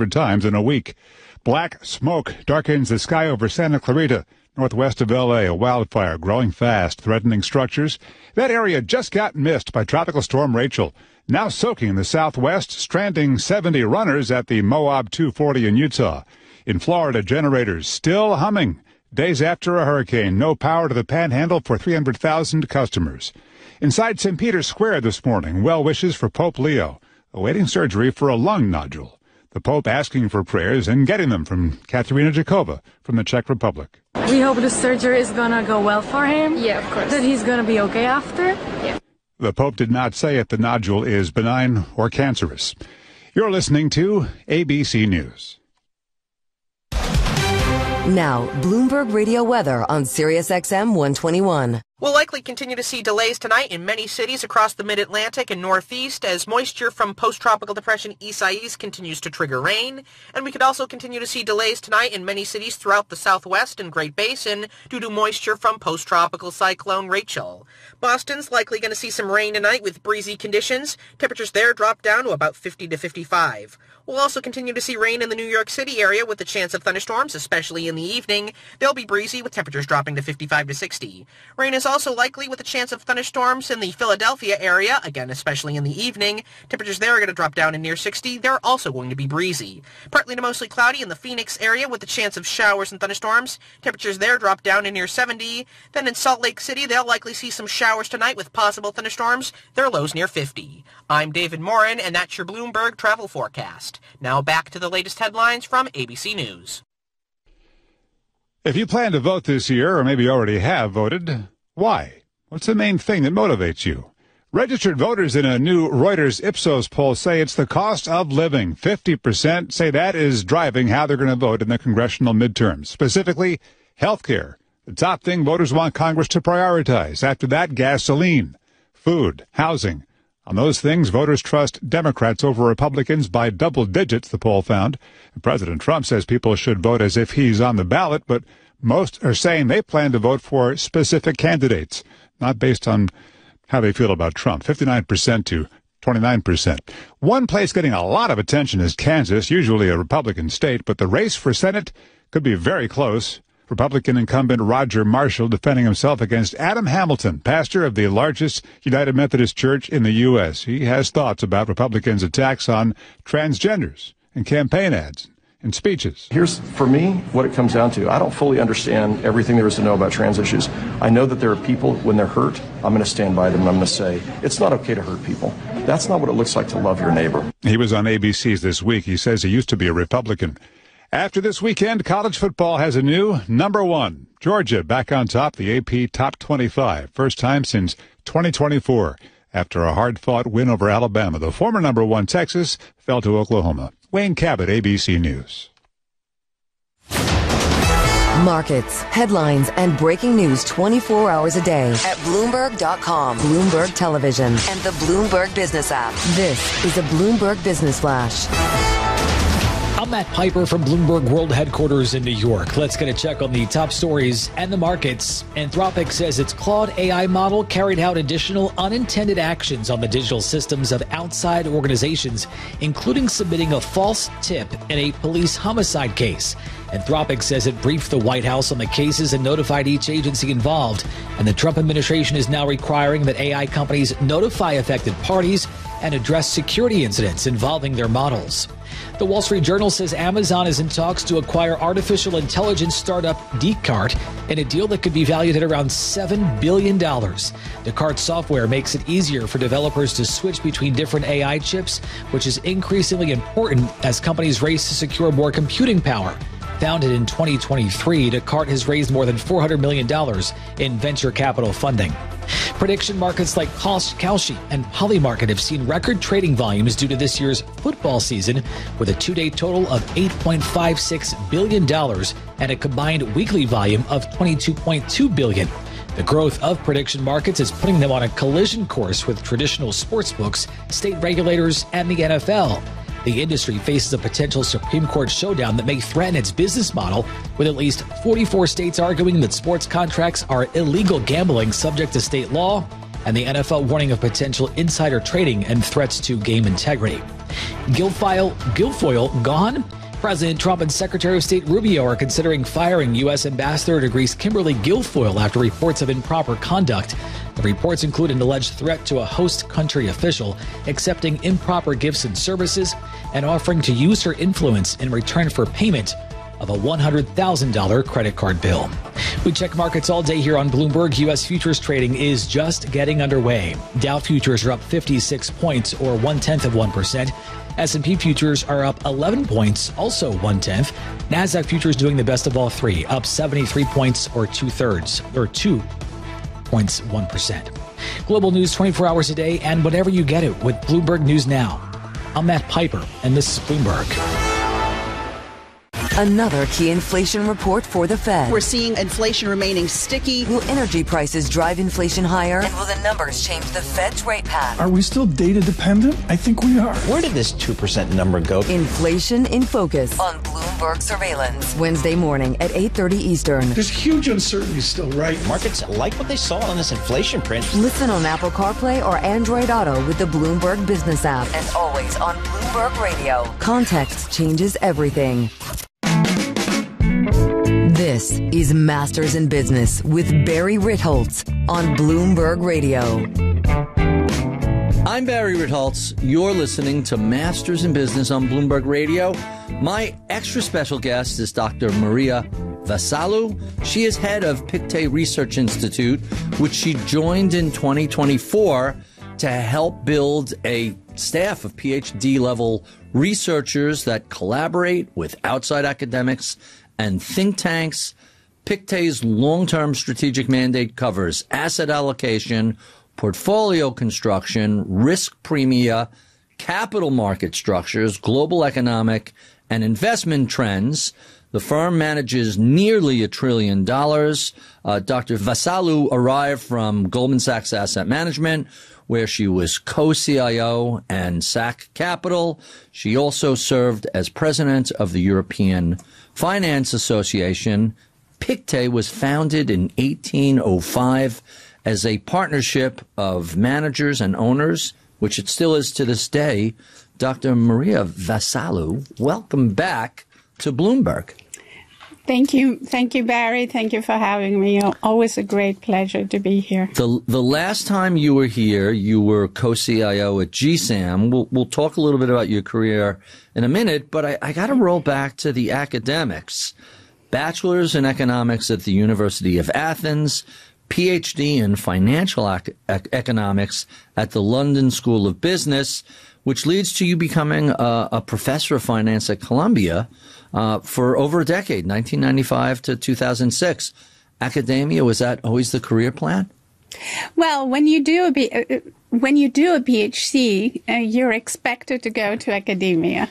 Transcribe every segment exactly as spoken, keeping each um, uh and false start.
hundred times in a week. Black smoke darkens the sky over Santa Clarita, northwest of L A. A wildfire growing fast, threatening structures. That area just got missed by Tropical Storm Rachel, now soaking in the southwest, stranding seventy runners at the Moab two forty in Utah. In Florida, generators still humming. Days after a hurricane, no power to the Panhandle for three hundred thousand customers. Inside Saint Peter's Square this morning, well wishes for Pope Leo, awaiting surgery for a lung nodule. The Pope asking for prayers and getting them from Katerina Jakova from the Czech Republic. We hope the surgery is going to go well for him. Yeah, of course. That he's going to be okay after. Yeah. The Pope did not say if the nodule is benign or cancerous. You're listening to A B C News. Now, Bloomberg Radio weather on Sirius X M one twenty-one. We'll likely continue to see delays tonight in many cities across the mid-Atlantic and Northeast as moisture from post-tropical depression Isaias continues to trigger rain. And we could also continue to see delays tonight in many cities throughout the Southwest and Great Basin due to moisture from post-tropical cyclone Rachel. Boston's likely going to see some rain tonight with breezy conditions. Temperatures there drop down to about fifty to fifty-five. We'll also continue to see rain in the New York City area with a chance of thunderstorms, especially in the evening. They'll be breezy with temperatures dropping to fifty-five to sixty. Rain is also likely with a chance of thunderstorms in the Philadelphia area, again, especially in the evening. Temperatures there are going to drop down to near sixty. They're also going to be breezy. Partly to mostly cloudy in the Phoenix area with a chance of showers and thunderstorms. Temperatures there drop down to near seventy. Then in Salt Lake City, they'll likely see some showers tonight with possible thunderstorms. Their lows near fifty. I'm David Morin, and that's your Bloomberg travel forecast. Now back to the latest headlines from A B C News. If you plan to vote this year, or maybe already have voted, why? What's the main thing that motivates you? Registered voters in a new Reuters Ipsos poll say it's the cost of living. fifty percent say that is driving how they're going to vote in the congressional midterms. Specifically, health care. The top thing voters want Congress to prioritize. After that, gasoline, food, housing. On those things, voters trust Democrats over Republicans by double digits, the poll found. President Trump says people should vote as if he's on the ballot, but most are saying they plan to vote for specific candidates, not based on how they feel about Trump. fifty-nine percent to twenty-nine percent. One place getting a lot of attention is Kansas, usually a Republican state, but the race for Senate could be very close. Republican incumbent Roger Marshall defending himself against Adam Hamilton, pastor of the largest United Methodist Church in the U S He has thoughts about Republicans' attacks on transgenders in campaign ads and speeches. Here's, for me, what it comes down to. I don't fully understand everything there is to know about trans issues. I know that there are people, when they're hurt, I'm going to stand by them and I'm going to say, it's not okay to hurt people. That's not what it looks like to love your neighbor. He was on A B C's This Week. He says he used to be a Republican. After this weekend, college football has a new number one. Georgia back on top, the A P Top twenty-five. First time since twenty twenty-four. After a hard-fought win over Alabama, the former number one Texas fell to Oklahoma. Wayne Cabot, A B C News. Markets, headlines, and breaking news twenty-four hours a day at Bloomberg dot com, Bloomberg Television, and the Bloomberg Business app. This is a Bloomberg Business Flash. I'm Matt Piper from Bloomberg World Headquarters in New York. Let's get a check on the top stories and the markets. Anthropic says its Claude A I model carried out additional unintended actions on the digital systems of outside organizations, including submitting a false tip in a police homicide case. Anthropic says it briefed the White House on the cases and notified each agency involved. And the Trump administration is now requiring that A I companies notify affected parties and address security incidents involving their models. The Wall Street Journal says Amazon is in talks to acquire artificial intelligence startup Descartes in a deal that could be valued at around seven billion dollars. Descartes software makes it easier for developers to switch between different A I chips, which is increasingly important as companies race to secure more computing power. Founded in twenty twenty-three, Descartes has raised more than four hundred million dollars in venture capital funding. Prediction markets like Kalshi and Polymarket have seen record trading volumes due to this year's football season, with a two-day total of eight point five six billion dollars and a combined weekly volume of twenty-two point two billion dollars. The growth of prediction markets is putting them on a collision course with traditional sports books, state regulators, and the N F L. The industry faces a potential Supreme Court showdown that may threaten its business model, with at least forty-four states arguing that sports contracts are illegal gambling subject to state law, and the N F L warning of potential insider trading and threats to game integrity. Guilfoyle, Guilfoyle gone? President Trump and Secretary of State Rubio are considering firing U S. Ambassador to Greece Kimberly Guilfoyle after reports of improper conduct. The reports include an alleged threat to a host country official, accepting improper gifts and services, and offering to use her influence in return for payment of a one hundred thousand dollars credit card bill. We check markets all day here on Bloomberg. U S futures trading is just getting underway. Dow futures are up fifty-six points, or one-tenth of one percent. S and P futures are up eleven points, also one-tenth. NASDAQ futures doing the best of all three, up seventy-three points, or two-thirds, or two point one percent. Global news twenty-four hours a day, and whenever you get it with Bloomberg News Now. I'm Matt Piper, and this is Bloomberg. Another key inflation report for the Fed. We're seeing inflation remaining sticky. Will energy prices drive inflation higher? And will the numbers change the Fed's rate path? Are we still data dependent? I think we are. Where did this two percent number go? Inflation in Focus on Bloomberg Surveillance. Wednesday morning at eight thirty Eastern. There's huge uncertainty still, right? Markets like what they saw on this inflation print. Listen on Apple CarPlay or Android Auto with the Bloomberg Business app. And always on Bloomberg Radio. Context changes everything. This is Masters in Business with Barry Ritholtz on Bloomberg Radio. I'm Barry Ritholtz. You're listening to Masters in Business on Bloomberg Radio. My extra special guest is Doctor Maria Vasalou. She is head of Pictet Research Institute, which she joined in twenty twenty-four to help build a staff of P H D level researchers that collaborate with outside academics and think tanks. Pictet's long-term strategic mandate covers asset allocation, portfolio construction, risk premia, capital market structures, global economic and investment trends. The firm manages nearly a trillion dollars. Uh, Doctor Vasalou arrived from Goldman Sachs Asset Management, where she was co-C I O and S A C Capital. She also served as president of the European Finance Association. Pictet was founded in eighteen oh five as a partnership of managers and owners, which it still is to this day. Doctor Maria Vasalou, welcome back to Bloomberg. Thank you. Thank you, Barry. Thank you for having me. Always a great pleasure to be here. The the last time you were here, you were co-C I O at G SAM. We'll, we'll talk a little bit about your career in a minute, but I, I got to roll back to the academics. Bachelor's in economics at the University of Athens, P H D in financial ec- economics at the London School of Business, which leads to you becoming a, a professor of finance at Columbia uh, for over a decade, nineteen ninety-five to two thousand six. Academia, was that always the career plan? Well, when you do a B- uh, when you do a PhD, uh, you're expected to go to academia.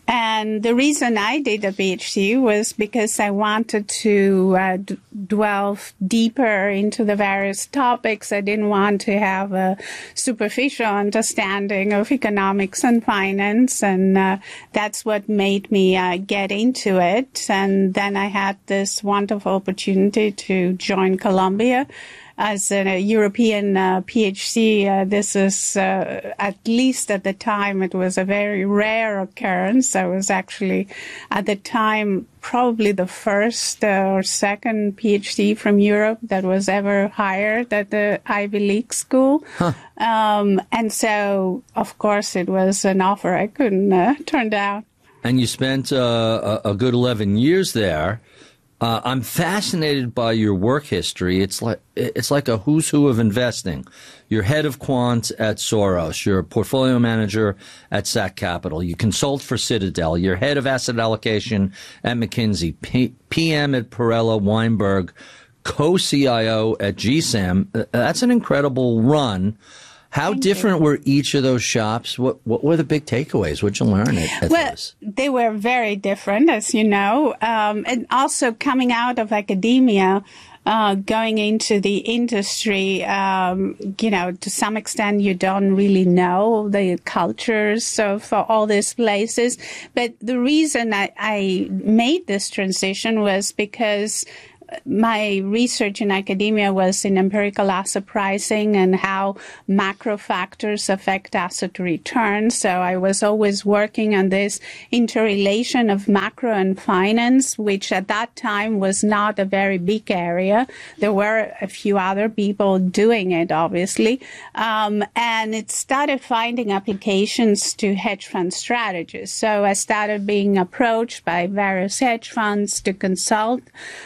And the reason I did a PhD was because I wanted to uh, d- delve deeper into the various topics. I didn't want to have a superficial understanding of economics and finance. And uh, that's what made me uh, get into it. And then I had this wonderful opportunity to join Columbia as a European uh, PhD. Uh, this is, uh, at least at the time, it was a very rare occurrence. I was actually, at the time, probably the first uh, or second PhD from Europe that was ever hired at the Ivy League school. Huh. Um, and so, of course, it was an offer I couldn't uh, turn down. And you spent uh, a, a good eleven years there. Uh, I'm fascinated by your work history. It's like it's like a who's who of investing. You're head of quant at Soros. You're a portfolio manager at S A C Capital. You consult for Citadel. You're head of asset allocation at McKinsey. P- PM at Perella Weinberg. Co-C I O at G SAM. That's an incredible run. How Thank different you. were each of those shops? What what were the big takeaways? What'd you learn at, at well, those? They were very different, as you know. Um, and also coming out of academia, uh, going into the industry, um, you know, to some extent you don't really know the cultures of all these places. But the reason I, I made this transition was because my research in academia was in empirical asset pricing and how macro factors affect asset returns. So I was always working on this interrelation of macro and finance, which at that time was not a very big area. There were a few other people doing it, obviously. Um, and it started finding applications to hedge fund strategies. So I started being approached by various hedge funds to consult.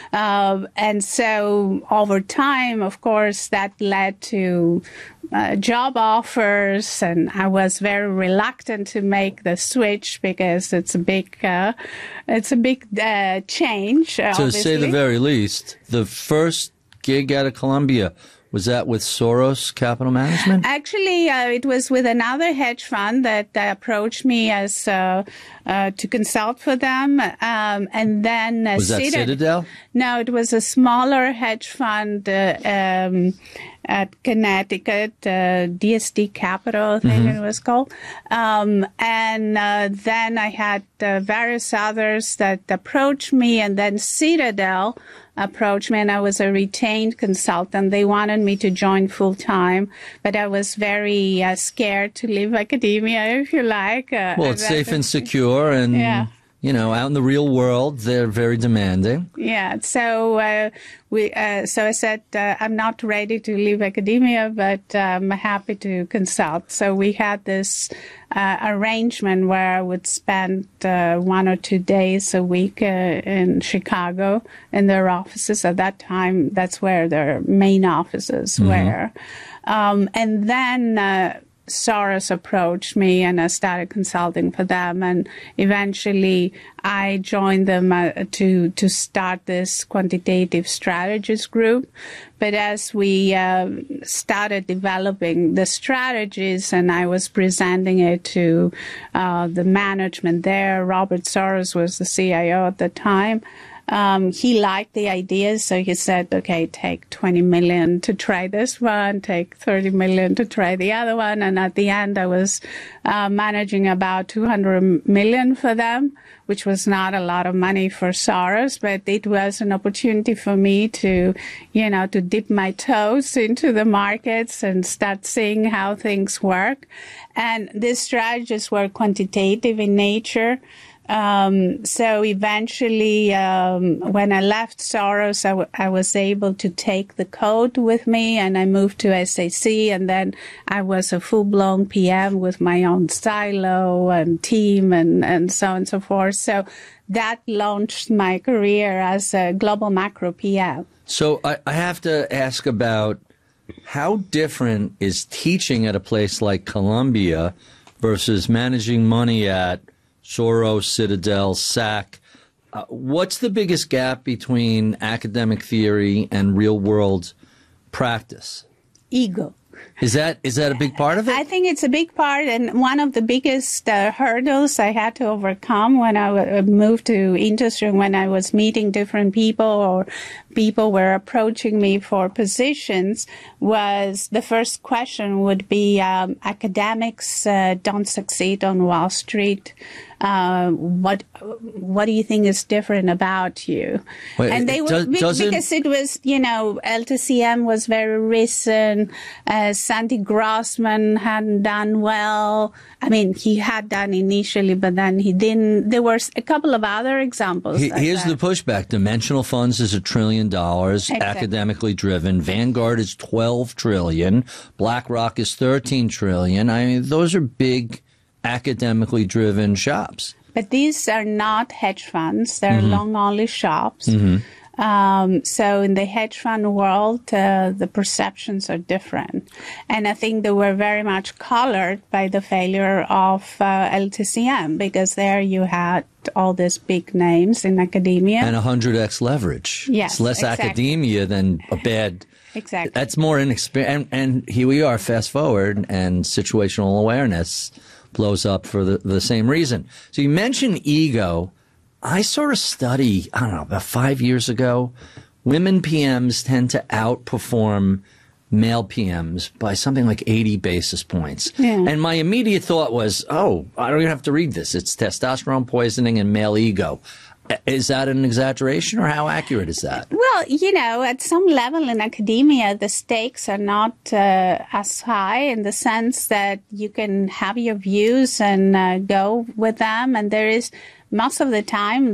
Uh, and so over time, of course, that led to uh, job offers. And I was very reluctant to make the switch because it's a big, uh, it's a big uh, change. To obviously. say the very least, the first gig out of Columbia, was that with Soros Capital Management? Actually, uh, it was with another hedge fund that uh, approached me as uh, uh, to consult for them, um, and then uh, was that Citadel? Citadel? No, it was a smaller hedge fund uh, um, at Connecticut, uh, D S D Capital, I think Mm-hmm. it was called. Um, and uh, then I had uh, various others that approached me, and then Citadel approached me, and I was a retained consultant. They wanted me to join full time, but I was very uh, scared to leave academia, if you like. Uh, Well, it's safe and secure, and Yeah. you know, out in the real world, they're very demanding. Yeah. So uh, we. Uh, so I said uh, I'm not ready to leave academia, but I'm happy to consult. So we had this uh, arrangement where I would spend uh, one or two days a week uh, in Chicago in their offices. At that time, that's where their main offices Mhm. were. Um, and then. Uh, Soros approached me and I started consulting for them, and eventually I joined them uh, to to start this quantitative strategies group. But as we uh, started developing the strategies and I was presenting it to uh, the management there, Robert Soros was the C I O at the time. Um, he liked the ideas, so he said, okay, take twenty million to try this one, take thirty million to try the other one. And at the end, I was uh, managing about two hundred million for them, which was not a lot of money for Soros, but it was an opportunity for me to, you know, to dip my toes into the markets and start seeing how things work. And these strategies were quantitative in nature. Um, so eventually, um, when I left Soros, I, w- I was able to take the code with me, and I moved to S A C, and then I was a full-blown P M with my own silo and team and, and so on and so forth. So that launched my career as a global macro P M. So I, I have to ask about how different is teaching at a place like Columbia versus managing money at Soros, Citadel, S A C. Uh, what's the biggest gap between academic theory and real world practice? Ego. Is that is that a big part of it? I think it's a big part, and one of the biggest uh, hurdles I had to overcome when I w- moved to industry, when I was meeting different people or people were approaching me for positions, was the first question would be, um, academics uh, don't succeed on Wall Street. Uh, what what do you think is different about you? Wait, and they does- were be- doesn't- because it was, you know, L T C M was very recent. Uh, Sandy Grossman hadn't done well. I mean, he had done initially, but then he didn't. There were a couple of other examples. He- like Here's that. the pushback. Dimensional funds is a trillion dollars, Exactly. academically driven. Vanguard is twelve trillion. BlackRock is thirteen trillion. I mean, those are big academically driven shops. But these are not hedge funds. They're Mhm. long-only shops. Mhm. Um, so in the hedge fund world, uh, the perceptions are different. And I think they were very much colored by the failure of uh, L T C M, because there you had all these big names in academia. And one hundred x leverage. Yes, It's less exactly. academia than a bad. Exactly. That's more inexperienced. And, and here we are, fast forward, and situational awareness blows up for the, the same reason. So you mentioned ego. I saw a study, I don't know, about five years ago. Women P Ms tend to outperform male P Ms by something like eighty basis points. Yeah. And my immediate thought was, oh, I don't even have to read this. It's testosterone poisoning and male ego. Is that an exaggeration, or how accurate is that? Well, you know, at some level in academia, the stakes are not uh, as high in the sense that you can have your views and uh, go with them. And there is, most of the time,